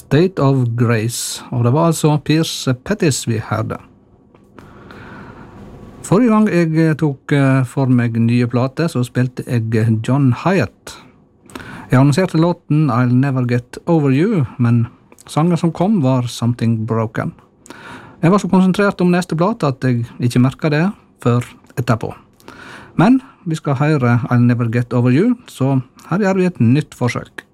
State of Grace, og det var altså Piers Pettis vi hørte. Forrige gang jeg tok for meg nye plater, så spilte jeg John Hyatt. Jeg annonserte låten I'll Never Get Over You, men sangen som kom var Something Broken. Jeg var så konsentrert om neste plate at jeg ikke merket det før etterpå. Men vi skal høre I'll Never Get Over You, så her gjør vi et nytt forsøk.